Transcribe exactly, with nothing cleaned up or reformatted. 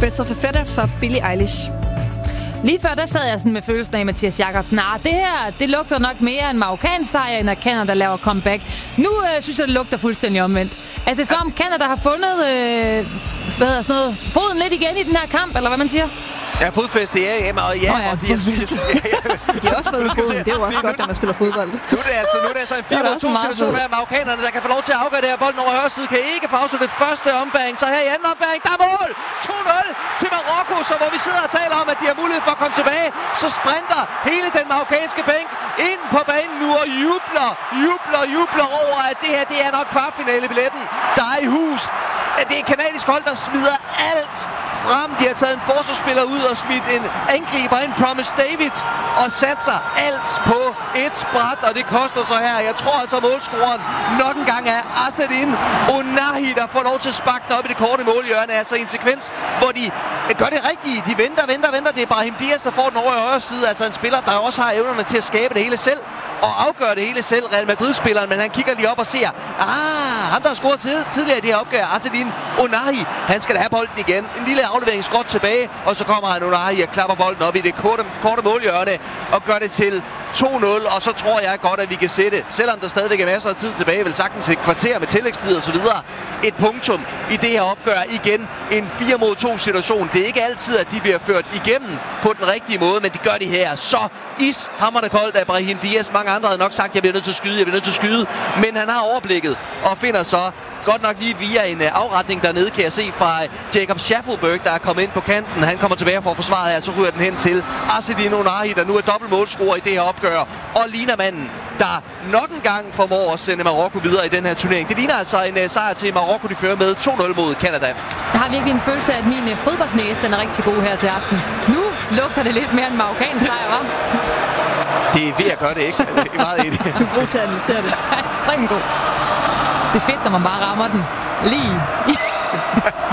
Better for Fetter for Billie Eilish. Lige før, der sad jeg sådan med følelsen af Mathias Jacobsen. Ah, det her, det lugter nok mere en marokkansk sejr, end at Canada laver comeback. Nu øh, synes jeg, det lugter fuldstændig omvendt. Altså, som Canada har fundet øh, hvad hedder sådan noget, foden lidt igen i den her kamp, eller hvad man siger? Ja, fodfæste, ja, ja, og ja, oh, ja og de, jeg synes, ja, ja. De har også fået foden, det er jo også godt, når man spiller fodbold. Nu er det altså, nu er det altså en fire mod to situation her. Marokkanerne, der kan få lov til at afgøre det her. Bolden over højre side kan ikke få afsluttet første ombæring. Så her i anden ombæring, der er mål! to nul til Marokko, så hvor vi sidder og taler om, at de har mulighed for at komme tilbage, så sprinter hele den marokkanske bænk ind på banen nu og jubler, jubler, jubler over, at det her, det er nok kvartfinalebilletten, der er i hus. Det er et kanadisk hold, der smider alt frem. De har taget en forsvarsspiller ud og smidt en angriber ind, Promise David, og satser alt på et bræt, og det koster så her. Jeg tror altså, målscoren nok en gang er Azzedine Ounahi, der får lov til at sparke den op i det korte målhjørne. Altså en sekvens, hvor de gør det rigtige. De venter, venter, venter. Det er Brahim Diaz, der får den over i højre side. Altså en spiller, der også har evnerne til at skabe det hele selv og afgøre det hele selv, Real Madrid-spilleren, men han kigger lige op og ser, ah, ham der har scoret tid, tidligere i det her opgør, Azzedine Ounahi, han skal da have bolden igen. En lille aflevering skråt tilbage, og så kommer han Ounahi og klapper bolden op i det korte, korte målhjørne og gør det til to nul, og så tror jeg godt, at vi kan sætte, selvom der stadigvæk er masser af tid tilbage, vel sagtens et kvarter med tillægstid og så videre, et punktum i det her opgør. Igen en fire mod to situation. Det er ikke altid, at de bliver ført igennem på den rigtige måde, men de gør det her. Så ishamrende koldt af Brahim Diaz. Mange andre havde nok sagt, at jeg bliver nødt til at skyde, jeg bliver nødt til at skyde, men han har overblikket og finder så godt nok lige via en afretning dernede, kan jeg se fra Jacob Schaffelberg, der er kommet ind på kanten. Han kommer tilbage for forsvaret her, så ryger den hen til Azzedine Ounahi, der nu er dobbelt målscorer i det her opgør, og ligner manden, der nok en gang formår at sende Marokko videre i den her turnering. Det ligner altså en uh, sejr til Marokko, de fører med to nul mod Canada. Jeg har virkelig en følelse af, at min uh, fodboldnæse, den er rigtig god her til aften. Nu lugter det lidt mere end marokkansk sejr, hva'? Det er ved at gøre det, ikke? Det er meget enig. Du er god til at analysere det. Ekstremt god. Det er fedt, når man bare rammer den lige.